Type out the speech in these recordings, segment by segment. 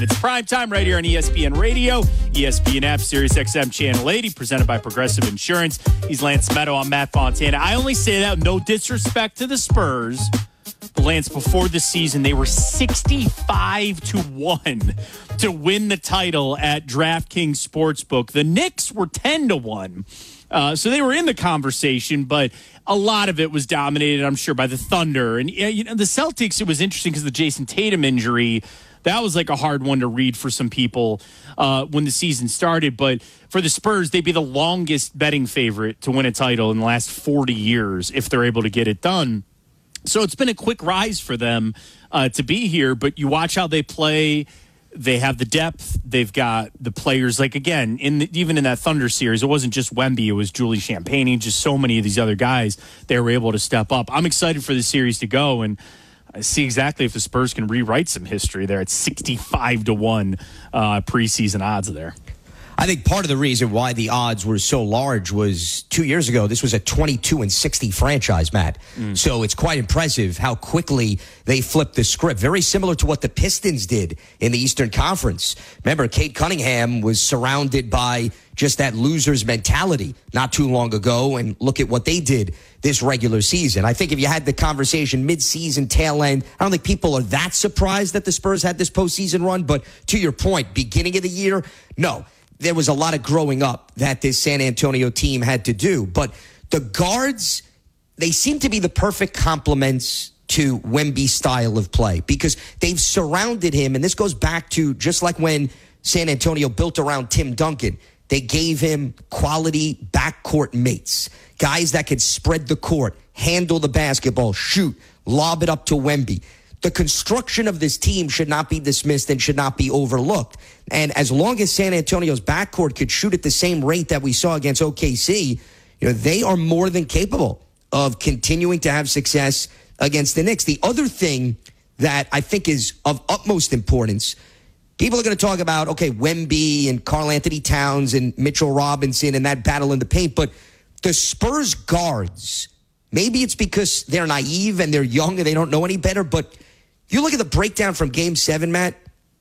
It's prime time right here on ESPN Radio, ESPN app, Sirius XM Channel 80, presented by Progressive Insurance. He's Lance Meadow. I'm Matt Fontana. I only say that, no disrespect to the Spurs, but Lance, before the season, they were 65-1 to win the title at DraftKings Sportsbook. The Knicks were 10-1. So they were in the conversation, but a lot of it was dominated, I'm sure, by the Thunder. And you know, the Celtics, it was interesting because the Jason Tatum injury, that was like a hard one to read for some people when the season started. But for the Spurs, they'd be the longest betting favorite to win a title in the last 40 years if they're able to get it done. So it's been a quick rise for them to be here. But you watch how they play. They have the depth. They've got the players. Like, again, even in that Thunder series, it wasn't just Wemby. It was Julie Champagne, just so many of these other guys. They were able to step up. I'm excited for the series to go, and I see exactly if the Spurs can rewrite some history there. It's 65-1 preseason odds there. I think part of the reason why the odds were so large was 2 years ago, this was a 22-60 franchise, Matt. So it's quite impressive how quickly they flipped the script. Very similar to what the Pistons did in the Eastern Conference. Remember, Cade Cunningham was surrounded by just that loser's mentality not too long ago, and look at what they did this regular season. I think if you had the conversation mid-season, tail end, I don't think people are that surprised that the Spurs had this postseason run, but to your point, beginning of the year, no. There was a lot of growing up that this San Antonio team had to do. But the guards, they seem to be the perfect complements to Wemby's style of play because they've surrounded him. And this goes back to just like when San Antonio built around Tim Duncan. They gave him quality backcourt mates, guys that could spread the court, handle the basketball, shoot, lob it up to Wemby. The construction of this team should not be dismissed and should not be overlooked. And as long as San Antonio's backcourt could shoot at the same rate that we saw against OKC, you know, they are more than capable of continuing to have success against the Knicks. The other thing that I think is of utmost importance, people are going to talk about, okay, Wemby and Karl Anthony Towns and Mitchell Robinson and that battle in the paint, but the Spurs guards, maybe it's because they're naive and they're young and they don't know any better, but you look at the breakdown from Game 7, Matt,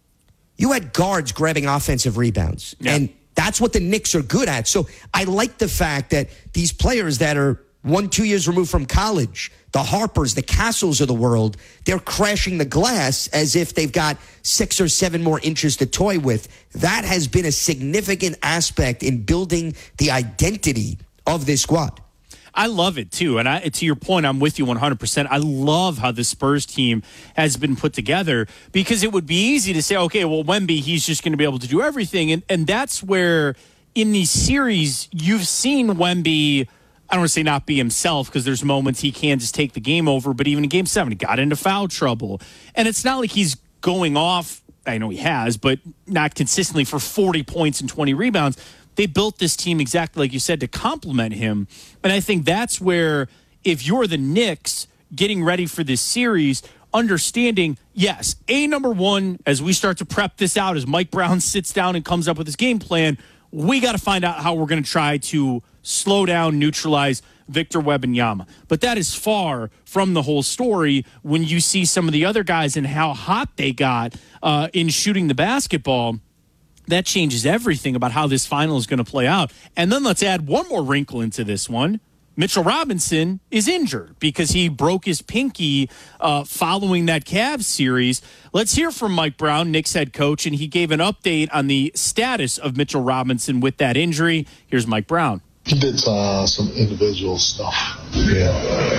you had guards grabbing offensive rebounds. Yeah. And that's what the Knicks are good at. So I like the fact that these players that are 1-2 years removed from college, the Harpers, the Castles of the world, they're crashing the glass as if they've got 6 or 7 more inches to toy with. That has been a significant aspect in building the identity of this squad. I love it, too. And to your point, I'm with you 100%. I love how the Spurs team has been put together because it would be easy to say, okay, well, Wemby, he's just going to be able to do everything. And that's where in these series, you've seen Wemby, I don't want to say not be himself because there's moments he can just take the game over. But even in Game 7, he got into foul trouble. And it's not like he's going off, I know he has, but not consistently for 40 points and 20 rebounds. They built this team exactly like you said to complement him. And I think that's where if you're the Knicks getting ready for this series, understanding, yes, number one, as we start to prep this out, as Mike Brown sits down and comes up with his game plan, we got to find out how we're going to try to slow down, neutralize Victor Wembanyama. But that is far from the whole story when you see some of the other guys and how hot they got in shooting the basketball. That changes everything about how this final is going to play out. And then let's add one more wrinkle into this one. Mitchell Robinson is injured because he broke his pinky following that Cavs series. Let's hear from Mike Brown, Knicks head coach, and he gave an update on the status of Mitchell Robinson with that injury. Here's Mike Brown. He did some individual stuff. Yeah.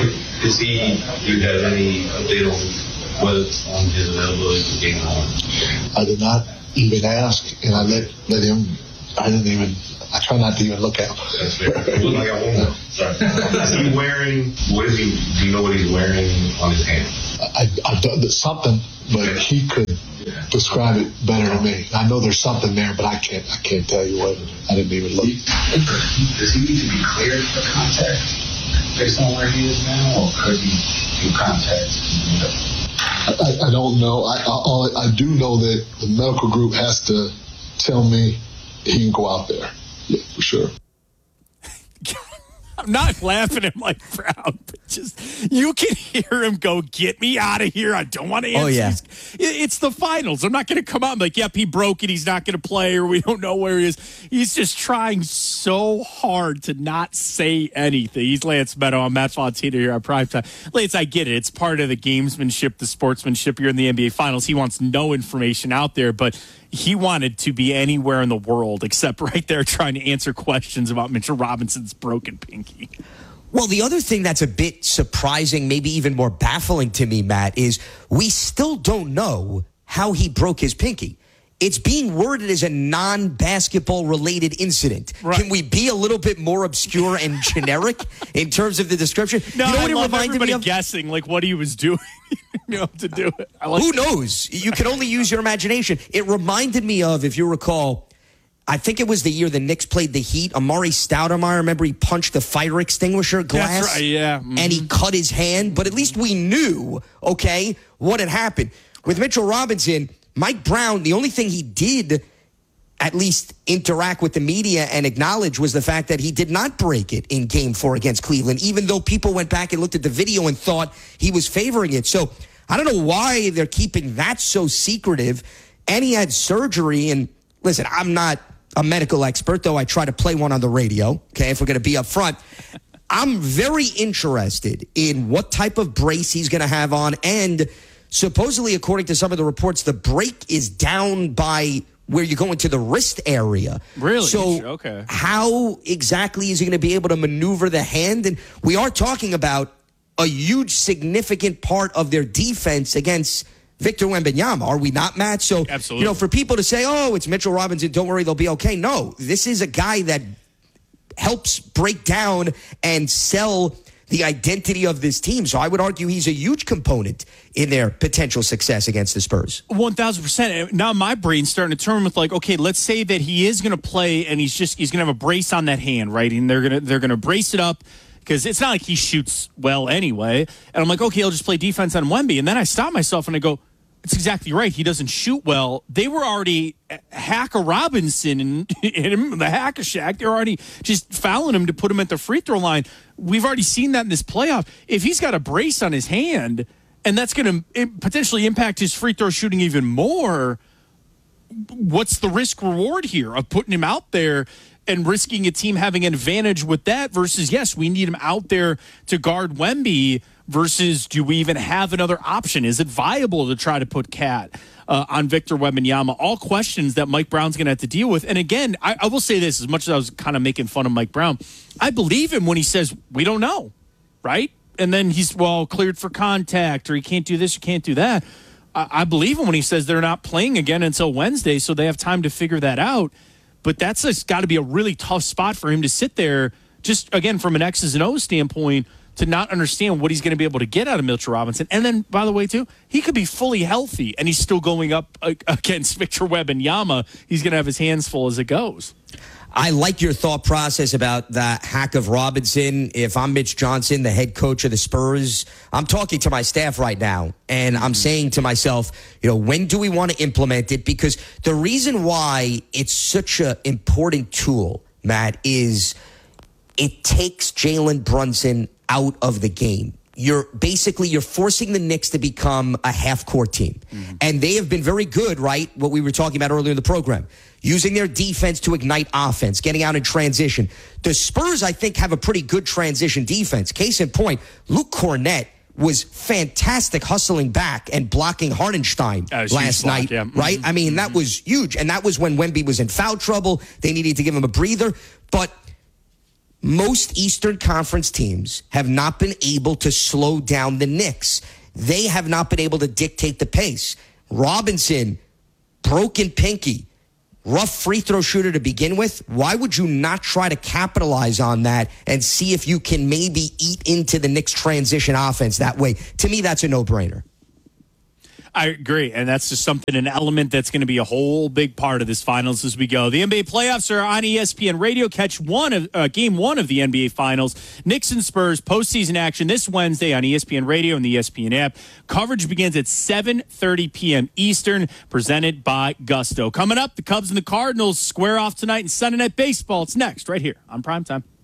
Do you have any update on whether it's on his availability for game on? I did not even ask, and I let him. I try not to even look at him. That's fair. It looked like I won't know. Sorry. Is he wearing, do you know what he's wearing on his hand? I've done something, but he could describe it better than me. I know there's something there, but I can't tell you what. I didn't even look. Does he need to be cleared for contact based on where he is now, or could he do contact? I don't know. I do know that the medical group has to tell me he can go out there. Yeah, for sure. I'm not laughing at Mike Brown, but just you can hear him go, "Get me out of here! I don't want to answer." Oh, yeah. It's the finals. I'm not going to come out and be like, "Yep, he broke it. He's not going to play," or "We don't know where he is." He's just trying so hard to not say anything. He's Lance Meadow. I'm Matt Fontina here on Primetime. Lance, I get it. It's part of the gamesmanship, the sportsmanship. You're in the NBA Finals. He wants no information out there, but he wanted to be anywhere in the world except right there trying to answer questions about Mitchell Robinson's broken pinky. Well, the other thing that's a bit surprising, maybe even more baffling to me, Matt, is we still don't know how he broke his pinky. It's being worded as a non-basketball related incident. Right. Can we be a little bit more obscure and generic in terms of the description? No, you know I what it love reminded everybody me of? guessing like what he was doing to do it. Who knows? You can only use your imagination. It reminded me of, if you recall, I think it was the year the Knicks played the Heat. Amari Stoudemire, remember he punched the fire extinguisher glass? That's right, yeah. Mm-hmm. And he cut his hand. But at least we knew, okay, what had happened. With Mitchell Robinson, Mike Brown, the only thing he did at least interact with the media and acknowledge was the fact that he did not break it in Game 4 against Cleveland, even though people went back and looked at the video and thought he was favoring it. So I don't know why they're keeping that so secretive. And he had surgery. And listen, I'm not a medical expert, though I try to play one on the radio, okay, if we're going to be up front. I'm very interested in what type of brace he's going to have on. And supposedly, according to some of the reports, the break is down by where you go into the wrist area. Really? So Okay. How exactly is he going to be able to maneuver the hand? And we are talking about a huge, significant part of their defense against Victor Wembanyama. Are we not, Matt? So, absolutely. For people to say, oh, it's Mitchell Robinson, don't worry, they'll be okay. No, this is a guy that helps break down and sell the identity of this team. So I would argue he's a huge component in their potential success against the Spurs. 1,000%. Now my brain's starting to turn with like, okay, let's say that he is going to play and he's going to have a brace on that hand, right? And they're going to brace it up because it's not like he shoots well anyway. And I'm like, okay, he'll just play defense on Wemby. And then I stop myself and I go, it's exactly right. He doesn't shoot well. They were already Hacker Robinson and the Hack-a-Shack. They're already just fouling him to put him at the free throw line. We've already seen that in this playoff. If he's got a brace on his hand and that's going to potentially impact his free throw shooting even more, what's the risk reward here of putting him out there and risking a team having an advantage with that versus, yes, we need him out there to guard Wemby versus do we even have another option? Is it viable to try to put Cat on Victor Wembanyama? All questions that Mike Brown's going to have to deal with. And again, I will say this, as much as I was kind of making fun of Mike Brown, I believe him when he says, we don't know, right? And then he's, cleared for contact or he can't do this, you can't do that. I believe him when he says they're not playing again until Wednesday, so they have time to figure that out. But that's got to be a really tough spot for him to sit there, just, again, from an X's and O's standpoint, to not understand what he's going to be able to get out of Mitchell Robinson. And then, by the way, too, he could be fully healthy, and he's still going up against Victor Wembanyama. He's going to have his hands full as it goes. I like your thought process about the hack of Robinson. If I'm Mitch Johnson, the head coach of the Spurs, I'm talking to my staff right now, and I'm saying to myself, when do we want to implement it? Because the reason why it's such an important tool, Matt, is it takes Jalen Brunson out of the game. You're forcing the Knicks to become a half-court team. Mm-hmm. And they have been very good, right? What we were talking about earlier in the program. Using their defense to ignite offense, getting out in transition. The Spurs, I think, have a pretty good transition defense. Case in point, Luke Cornett was fantastic hustling back and blocking Hartenstein last night, yeah. Right? Mm-hmm. I mean, that was huge. And that was when Wemby was in foul trouble. They needed to give him a breather. But most Eastern Conference teams have not been able to slow down the Knicks. They have not been able to dictate the pace. Robinson, broken pinky, rough free throw shooter to begin with. Why would you not try to capitalize on that and see if you can maybe eat into the Knicks transition offense that way? To me, that's a no-brainer. I agree, and that's just an element that's going to be a whole big part of this finals as we go. The NBA playoffs are on ESPN Radio. Catch game one of the NBA Finals. Knicks and Spurs postseason action this Wednesday on ESPN Radio and the ESPN app. Coverage begins at 7:30 p.m. Eastern, presented by Gusto. Coming up, the Cubs and the Cardinals square off tonight in Sunday Night Baseball. It's next, right here on Primetime.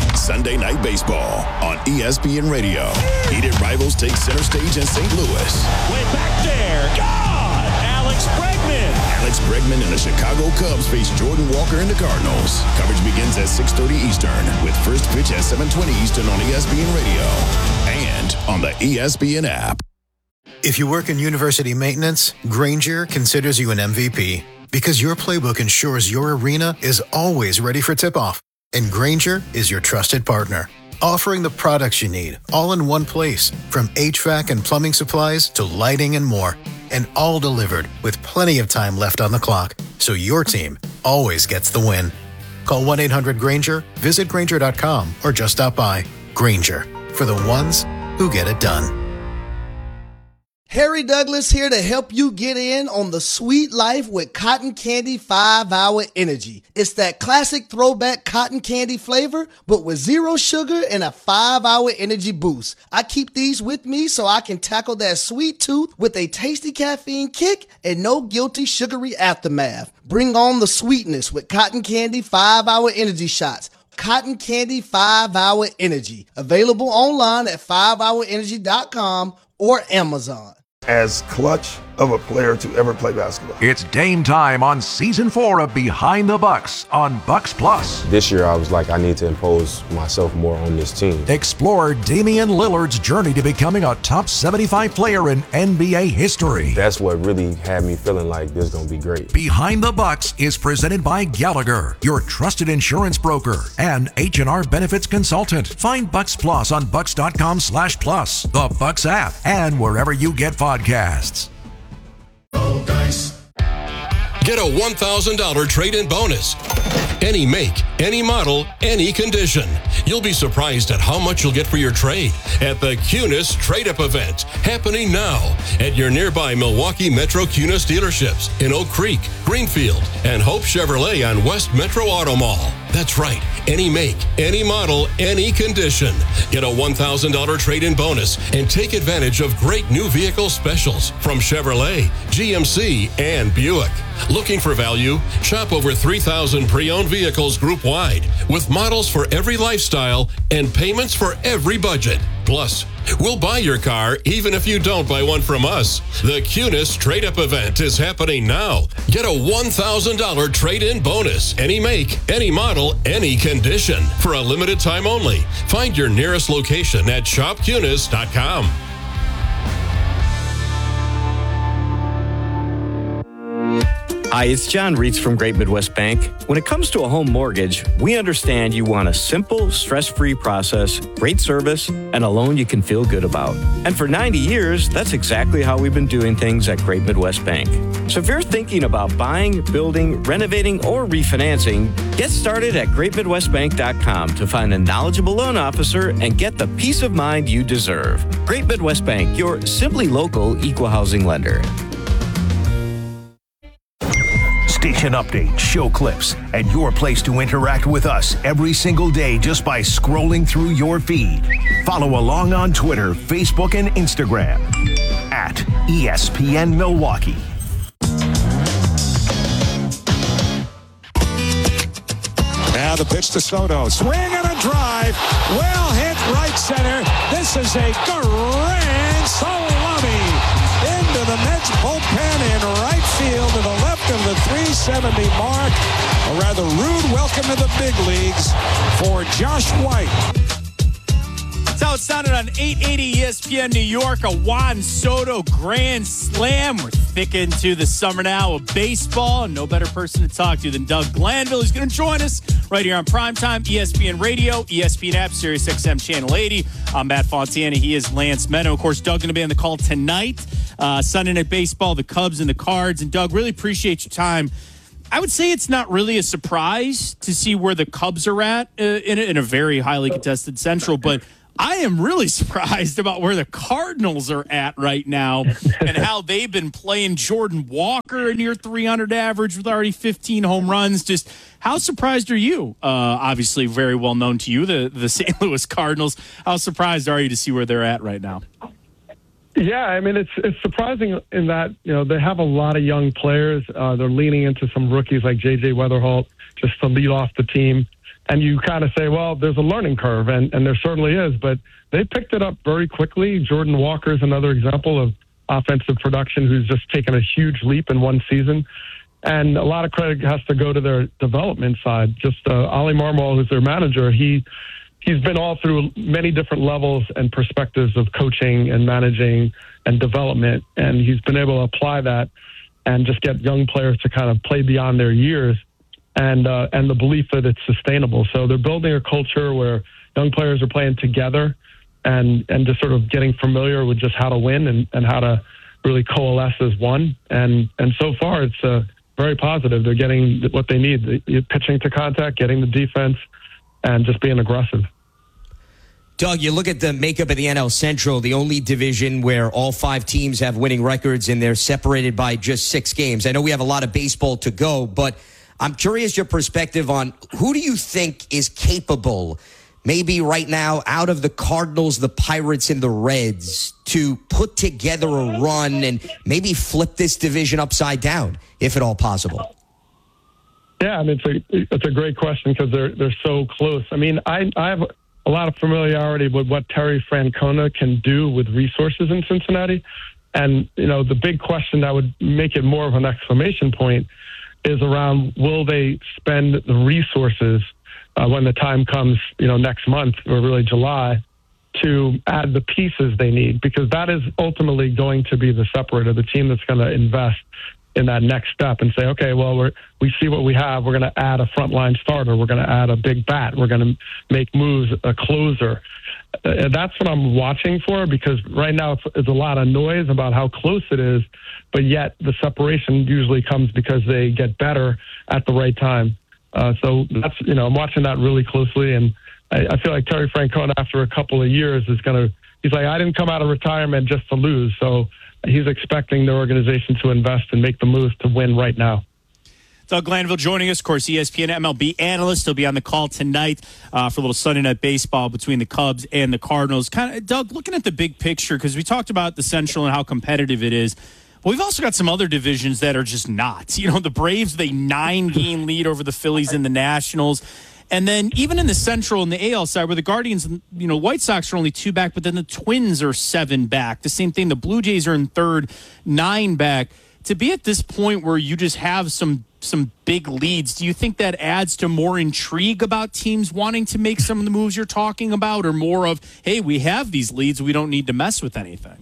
Sunday Night Baseball on ESPN Radio. Heated rivals take center stage in St. Louis. Way back there. God! Alex Bregman. Alex Bregman and the Chicago Cubs face Jordan Walker and the Cardinals. Coverage begins at 6:30 Eastern with first pitch at 7:20 Eastern on ESPN Radio and on the ESPN app. If you work in university maintenance, Grainger considers you an MVP because your playbook ensures your arena is always ready for tip-off. And Grainger is your trusted partner, offering the products you need all in one place, from HVAC and plumbing supplies to lighting and more, and all delivered with plenty of time left on the clock, so your team always gets the win. Call 1-800-GRAINGER, visit Grainger.com, or just stop by. Grainger, for the ones who get it done. Harry Douglas here to help you get in on the sweet life with Cotton Candy 5-Hour Energy. It's that classic throwback cotton candy flavor, but with zero sugar and a 5-hour energy boost. I keep these with me so I can tackle that sweet tooth with a tasty caffeine kick and no guilty sugary aftermath. Bring on the sweetness with Cotton Candy 5-Hour Energy Shots. Cotton Candy 5-Hour Energy. Available online at 5hourenergy.com or Amazon. As clutch of a player to ever play basketball. It's Dame time on Season 4 of Behind the Bucks on Bucks Plus. This year I was like, I need to impose myself more on this team. Explore Damian Lillard's journey to becoming a top 75 player in NBA history. That's what really had me feeling like this is going to be great. Behind the Bucks is presented by Gallagher, your trusted insurance broker and H&R benefits consultant. Find Bucks Plus on bucks.com/plus, the Bucks app, and wherever you get podcasts. Get a $1,000 trade-in bonus. Any make, any model, any condition. You'll be surprised at how much you'll get for your trade at the Cunis Trade-Up event, happening now at your nearby Milwaukee Metro Cunis dealerships in Oak Creek, Greenfield, and Hope Chevrolet on West Metro Auto Mall. That's right, any make, any model, any condition. Get a $1,000 trade-in bonus and take advantage of great new vehicle specials from Chevrolet, GMC, and Buick. Looking for value? Shop over 3,000 pre-owned vehicles group-wide with models for every lifestyle and payments for every budget. Plus, we'll buy your car even if you don't buy one from us. The Cunis Trade-Up event is happening now. Get a $1,000 trade-in bonus. Any make, any model, any condition. For a limited time only. Find your nearest location at shopcunis.com. Hi, it's John Reitz from Great Midwest Bank. When it comes to a home mortgage, we understand you want a simple, stress-free process, great service, and a loan you can feel good about. And for 90 years, that's exactly how we've been doing things at Great Midwest Bank. So if you're thinking about buying, building, renovating, or refinancing, get started at GreatMidwestBank.com to find a knowledgeable loan officer and get the peace of mind you deserve. Great Midwest Bank, your simply local equal housing lender. Station updates, show clips, and your place to interact with us every single day just by scrolling through your feed. Follow along on Twitter, Facebook, and Instagram at ESPN Milwaukee. Now the pitch to Soto. Swing and a drive. Well hit right center. This is a grand salami into the Mets bullpen in right field to the left of the 370 mark. A rather rude welcome to the big leagues for Josh White. That's how it sounded on 880 ESPN New York. A Juan Soto grand slam. We're thick into the summer now of baseball. And no better person to talk to than Doug Glanville. He's going to join us right here on Primetime, ESPN Radio, ESPN app, Sirius XM Channel 80. I'm Matt Fontana. He is Lance Meadow. Of course, Doug going to be on the call tonight. Sunday Night Baseball, the Cubs and the Cards. And Doug, really appreciate your time. I would say it's not really a surprise to see where the Cubs are at in a very highly contested Central, but I am really surprised about where the Cardinals are at right now and how they've been playing. Jordan Walker, a near 300 average with already 15 home runs. Just how surprised are you? Obviously, very well known to you, the St. Louis Cardinals. How surprised are you to see where they're at right now? Yeah, I mean, it's surprising in that, you know, they have a lot of young players. They're leaning into some rookies like J.J. Weatherholt just to lead off the team. And you kind of say, well, there's a learning curve, and there certainly is, but they picked it up very quickly. Jordan Walker is another example of offensive production who's just taken a huge leap in one season. And a lot of credit has to go to their development side. Just Ollie Marmol, who's their manager, he's been all through many different levels and perspectives of coaching and managing and development, and he's been able to apply that and just get young players to kind of play beyond their years and the belief that it's sustainable. So they're building a culture where young players are playing together and just sort of getting familiar with just how to win and how to really coalesce as one. And so far, it's very positive. They're getting what they need, pitching to contact, getting the defense, and just being aggressive. Doug, you look at the makeup of the NL Central, the only division where all 5 teams have winning records and they're separated by just 6 games. I know we have a lot of baseball to go, but I'm curious your perspective on who do you think is capable, maybe right now, out of the Cardinals, the Pirates, and the Reds, to put together a run and maybe flip this division upside down, if at all possible? Yeah, I mean, it's a great question because they're so close. I mean, I have a lot of familiarity with what Terry Francona can do with resources in Cincinnati. And, the big question that would make it more of an exclamation point is around, will they spend the resources when the time comes, next month or really July, to add the pieces they need? Because that is ultimately going to be the separator, the team that's going to invest in that next step and say, okay, well, we see what we have. We're going to add a frontline starter. We're going to add a big bat. We're going to make moves, a closer. That's what I'm watching for, because right now it's a lot of noise about how close it is, but yet the separation usually comes because they get better at the right time. So that's, I'm watching that really closely, and I feel like Terry Francona, after a couple of years, he's like, I didn't come out of retirement just to lose. So he's expecting the organization to invest and make the moves to win right now. Doug Glanville joining us, of course, ESPN MLB analyst. He'll be on the call tonight for a little Sunday Night Baseball between the Cubs and the Cardinals. Doug, looking at the big picture, because we talked about the Central and how competitive it is, but we've also got some other divisions that are just not. The Braves, they 9-game lead over the Phillies and the Nationals. And then even in the Central and the AL side, where the Guardians, White Sox are only 2 back, but then the Twins are 7 back. The same thing, the Blue Jays are in third, 9 back. To be at this point where you just have some big leads, do you think that adds to more intrigue about teams wanting to make some of the moves you're talking about, or more of, hey, we have these leads, we don't need to mess with anything?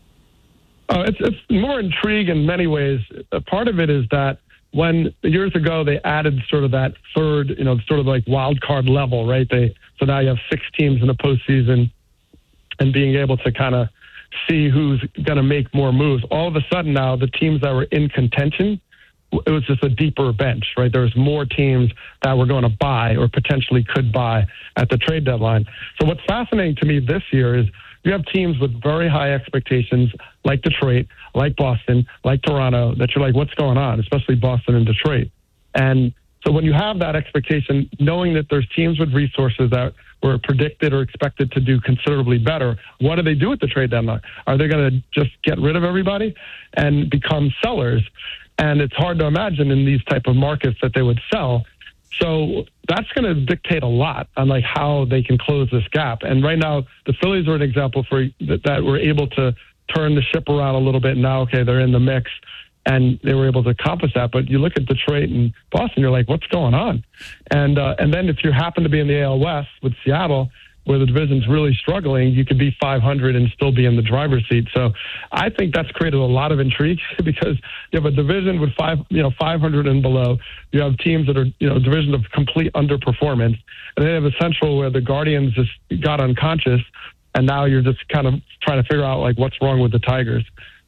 It's more intrigue in many ways. A part of it is that when years ago they added sort of that third, sort of like wild card level, right? So now you have 6 teams in the postseason, and being able to kind of see who's going to make more moves. All of a sudden now, the teams that were in contention, it was just a deeper bench, right? There's more teams that were going to buy or potentially could buy at the trade deadline. So what's fascinating to me this year is you have teams with very high expectations, like Detroit, like Boston, like Toronto, that you're like, what's going on, especially Boston and Detroit. And so when you have that expectation, knowing that there's teams with resources that were predicted or expected to do considerably better, what do they do at the trade deadline? Are they going to just get rid of everybody and become sellers? And it's hard to imagine in these type of markets that they would sell. So that's going to dictate a lot on like how they can close this gap. And right now, the Phillies are an example for that were able to turn the ship around a little bit. Now, okay, they're in the mix, and they were able to accomplish that. But you look at Detroit and Boston, you're like, what's going on? And then if you happen to be in the AL West with Seattle, where the division's really struggling, you could be 500 and still be in the driver's seat. So I think that's created a lot of intrigue because you have a division with 500 and below. You have teams that are, division of complete underperformance. And then you have a Central where the Guardians just got unconscious, and now you're just kind of trying to figure out like what's wrong with the Tigers.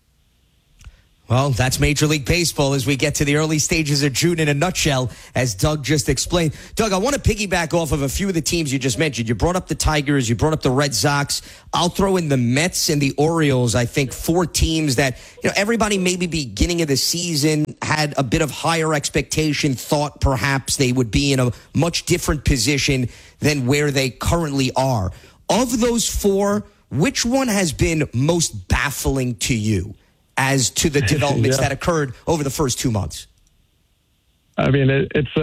Well, that's Major League Baseball as we get to the early stages of June in a nutshell, as Doug just explained. Doug, I want to piggyback off of a few of the teams you just mentioned. You brought up the Tigers. You brought up the Red Sox. I'll throw in the Mets and the Orioles. I think 4 teams that, everybody maybe beginning of the season had a bit of higher expectation, thought perhaps they would be in a much different position than where they currently are. Of those 4, which one has been most baffling to you as to the developments that occurred over the first 2 months? I mean, it's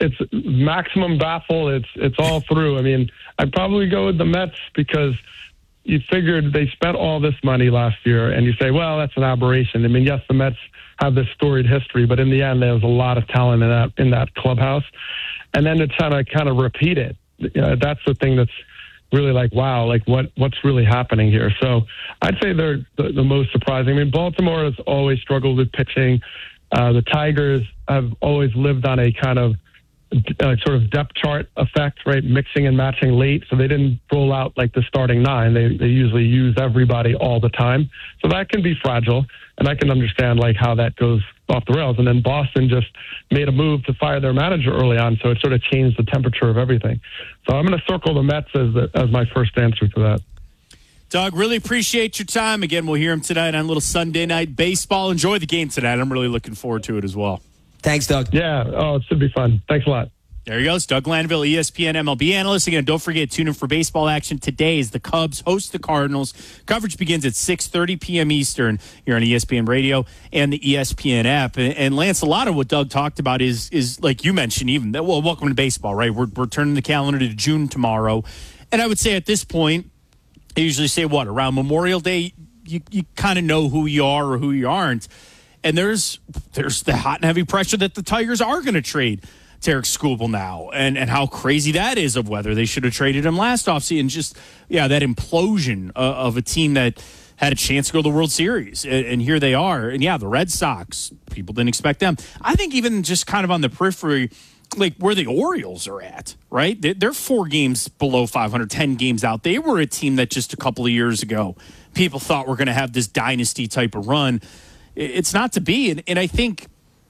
it's maximum baffle. It's all through. I mean, I'd probably go with the Mets because you figured they spent all this money last year, and you say, well, that's an aberration. I mean, yes, the Mets have this storied history, but in the end, there was a lot of talent in that clubhouse. And then to kind of repeat it, that's the thing that's really like, wow, like what's really happening here? So I'd say they're the most surprising. I mean, Baltimore has always struggled with pitching. The Tigers have always lived on a kind of sort of depth chart effect, right? Mixing and matching late. So they didn't roll out like the starting nine. They usually use everybody all the time. So that can be fragile. And I can understand like how that goes off the rails. And then Boston just made a move to fire their manager early on. So it sort of changed the temperature of everything. So I'm going to circle the Mets as my first answer to that. Doug, really appreciate your time. Again, we'll hear him tonight on a little Sunday Night Baseball. Enjoy the game tonight. I'm really looking forward to it as well. Thanks, Doug. Yeah. Oh, it should be fun. Thanks a lot. There he goes, Doug Glanville, ESPN MLB analyst. Again, don't forget, tune in for baseball action today as the Cubs host the Cardinals. Coverage begins at 6:30 p.m. Eastern here on ESPN Radio and the ESPN app. And Lance, a lot of what Doug talked about is like you mentioned, even that. Well, welcome to baseball, right? We're turning the calendar to June tomorrow, and I would say at this point, I usually say what around Memorial Day, you kind of know who you are or who you aren't, and there's the hot and heavy pressure that the Tigers are going to trade Tarik Skubal now, and how crazy that is of whether they should have traded him last offseason. Just, that implosion of a team that had a chance to go to the World Series, and here they are. And, the Red Sox, people didn't expect them. I think even just kind of on the periphery, like where the Orioles are at, right? They're 4 games below 500, 10 games out. They were a team that just a couple of years ago people thought were going to have this dynasty type of run. It's not to be. And I think,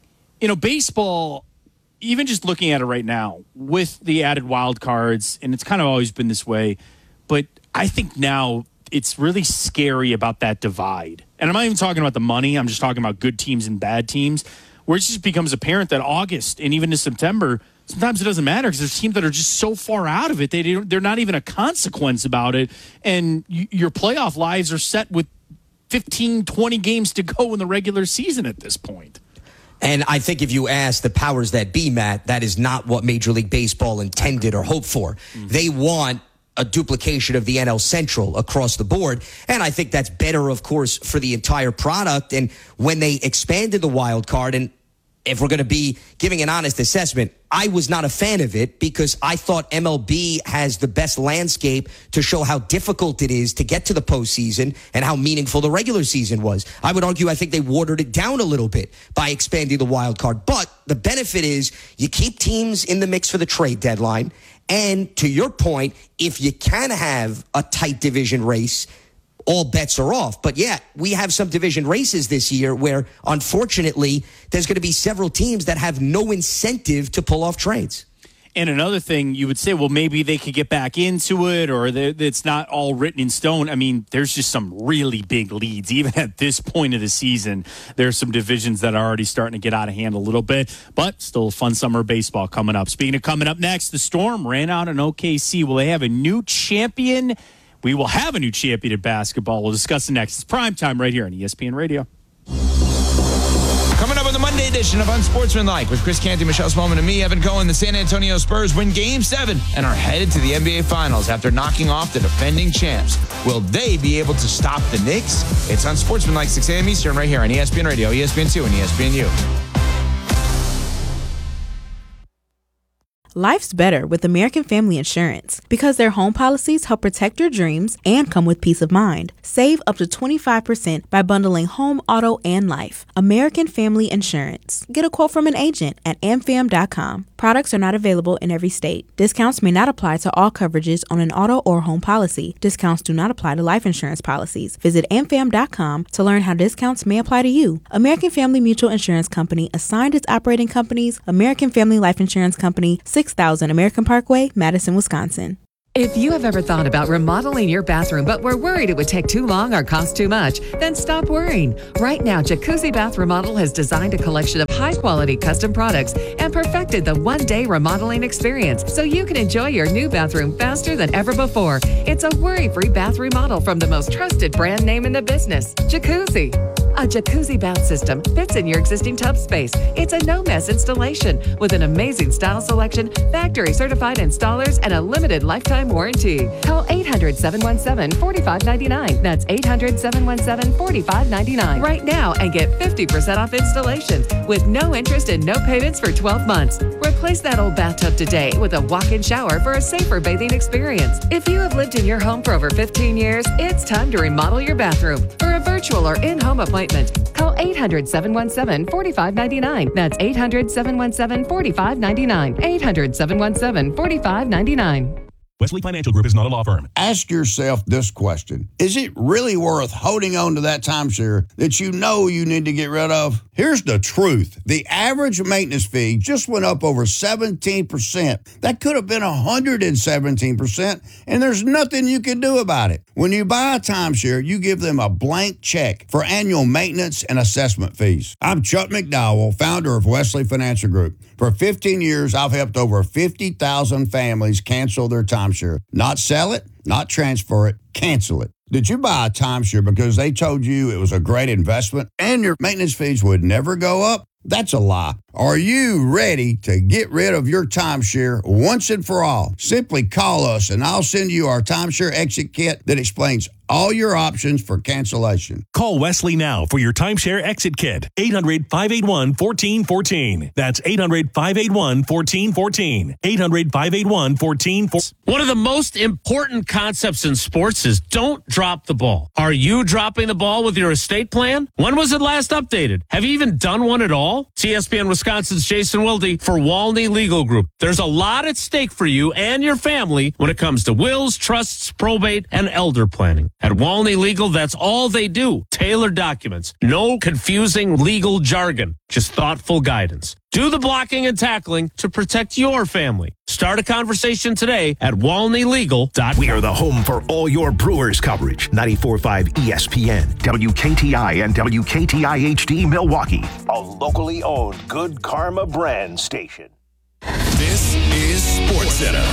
baseball, even just looking at it right now with the added wild cards, and it's kind of always been this way, but I think now it's really scary about that divide. And I'm not even talking about the money. I'm just talking about good teams and bad teams, where it just becomes apparent that August and even to September, sometimes it doesn't matter because there's teams that are just so far out of it. They're not even a consequence about it. And your playoff lives are set with 15, 20 games to go in the regular season at this point. And I think if you ask the powers that be, Matt, that is not what Major League Baseball intended or hoped for. Mm-hmm. They want a duplication of the NL Central across the board. And I think that's better, of course, for the entire product. And when they expanded the wild card, and if we're going to be giving an honest assessment, I was not a fan of it because I thought MLB has the best landscape to show how difficult it is to get to the postseason and how meaningful the regular season was. I would argue I think they watered it down a little bit by expanding the wild card. But the benefit is you keep teams in the mix for the trade deadline. And to your point, if you can have a tight division race, all bets are off. But we have some division races this year where, unfortunately, there's going to be several teams that have no incentive to pull off trades. And another thing, you would say, well, maybe they could get back into it, or it's not all written in stone. I mean, there's just some really big leads. Even at this point of the season, there's some divisions that are already starting to get out of hand a little bit, but still fun summer baseball coming up. Speaking of coming up next, the Storm ran out in OKC. Will they have a new champion? We will have a new champion in basketball. We'll discuss it next. It's primetime right here on ESPN Radio. Coming up on the Monday edition of Unsportsmanlike with Chris Canty, Michelle Smallman, and me, Evan Cohen, the San Antonio Spurs win Game 7 and are headed to the NBA Finals after knocking off the defending champs. Will they be able to stop the Knicks? It's Unsportsmanlike, 6 a.m. Eastern, right here on ESPN Radio, ESPN2, and ESPNU. Life's better with American Family Insurance because their home policies help protect your dreams and come with peace of mind. Save up to 25% by bundling home, auto, and life. American Family Insurance. Get a quote from an agent at amfam.com. Products are not available in every state. Discounts may not apply to all coverages on an auto or home policy. Discounts do not apply to life insurance policies. Visit amfam.com to learn how discounts may apply to you. American Family Mutual Insurance Company assigned its operating companies, American Family Life Insurance Company, 6000 American Parkway, Madison, Wisconsin. If you have ever thought about remodeling your bathroom but were worried it would take too long or cost too much, then stop worrying. Right now, Jacuzzi Bath Remodel has designed a collection of high-quality custom products and perfected the one-day remodeling experience so you can enjoy your new bathroom faster than ever before. It's a worry-free bath remodel from the most trusted brand name in the business, Jacuzzi. A jacuzzi bath system fits in your existing tub space. It's a no-mess installation with an amazing style selection, factory certified installers, and a limited lifetime warranty. Call 800-717-4599. That's 800-717-4599 right now and get 50% off installations with no interest and no payments for 12 months. Replace that old bathtub today with a walk-in shower for a safer bathing experience. If you have lived in your home for over 15 years, it's time to remodel your bathroom. For a virtual or in-home appointment, call 800-717-4599. That's 800-717-4599. 800-717-4599. Wesley Financial Group is not a law firm. Ask yourself this question. Is it really worth holding on to that timeshare that you know you need to get rid of? Here's the truth. The average maintenance fee just went up over 17%. That could have been 117%, and there's nothing you can do about it. When you buy a timeshare, you give them a blank check for annual maintenance and assessment fees. I'm Chuck McDowell, founder of Wesley Financial Group. For 15 years, I've helped over 50,000 families cancel their timeshare. Not sell it, not transfer it, cancel it. Did you buy a timeshare because they told you it was a great investment and your maintenance fees would never go up? That's a lie. Are you ready to get rid of your timeshare once and for all? Simply call us and I'll send you our timeshare exit kit that explains all your options for cancellation. Call Wesley now for your timeshare exit kit. 800-581-1414. That's 800-581-1414. 800-581-1414. One of the most important concepts in sports is don't drop the ball. Are you dropping the ball with your estate plan? When was it last updated? Have you even done one at all? ESPN Wisconsin's Jason Wilde for Walney Legal Group. There's a lot at stake for you and your family when it comes to wills, trusts, probate, and elder planning. At Walney Legal, that's all they do. Tailored documents. No confusing legal jargon. Just thoughtful guidance. Do the blocking and tackling to protect your family. Start a conversation today at WalneyLegal.com. We are the home for all your Brewers coverage. 94.5 ESPN, WKTI, and WKTI HD Milwaukee. A locally owned Good Karma brand station. This is SportsCenter.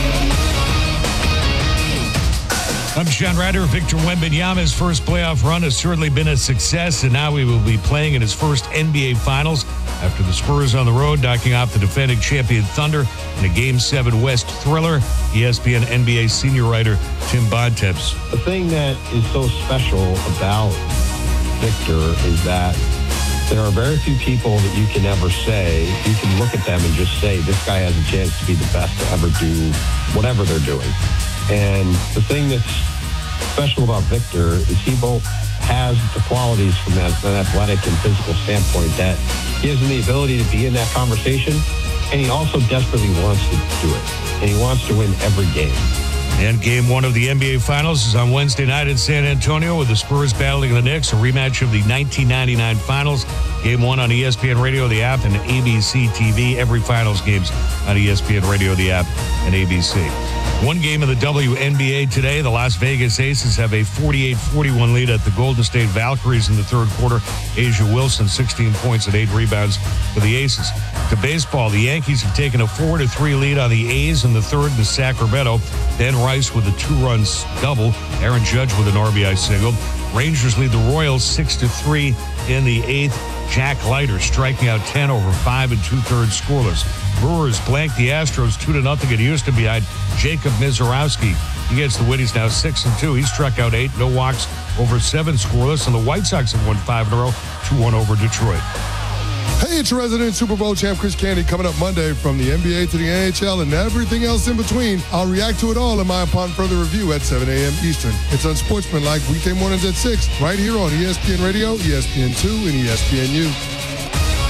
I'm Sean Ryder. Victor Wembanyama's first playoff run has certainly been a success, and now he will be playing in his first NBA Finals after the Spurs on the road, knocking off the defending champion Thunder in a Game 7 West thriller. ESPN NBA senior writer Tim Bontemps. The thing that is so special about Victor is that there are very few people that you can ever say, you can look at them and just say, this guy has a chance to be the best to ever do whatever they're doing. And the thing that's special about Victor is he both has the qualities from an athletic and physical standpoint that gives him the ability to be in that conversation, and he also desperately wants to do it. And he wants to win every game. And Game 1 of the NBA Finals is on Wednesday night in San Antonio with the Spurs battling the Knicks, a rematch of the 1999 Finals. Game 1 on ESPN Radio, the app, and ABC TV. Every Finals game's on ESPN Radio, the app, and ABC. One game in the WNBA today. The Las Vegas Aces have a 48-41 lead at the Golden State Valkyries in the third quarter. Asia Wilson, 16 points and 8 rebounds for the Aces. To baseball, the Yankees have taken a 4-3 lead on the A's in the third to Sacramento. Ben Rice with a 2-run double. Aaron Judge with an RBI single. Rangers lead the Royals 6-3 in the eighth. Jack Leiter striking out 10 over 5 2/3 scoreless. Brewers blank the Astros 2-0 at Houston behind Jacob Mizorowski. He gets the win. He's now 6-2. He struck out 8, no walks over 7 scoreless. And the White Sox have won 5 in a row, 2-1 over Detroit. Hey, it's your resident Super Bowl champ Chris Candy coming up Monday from the NBA to the NHL and everything else in between. I'll react to it all in my Upon Further Review at 7 a.m. Eastern. It's Unsportsmanlike weekday mornings at 6 right here on ESPN Radio, ESPN2, and ESPNU.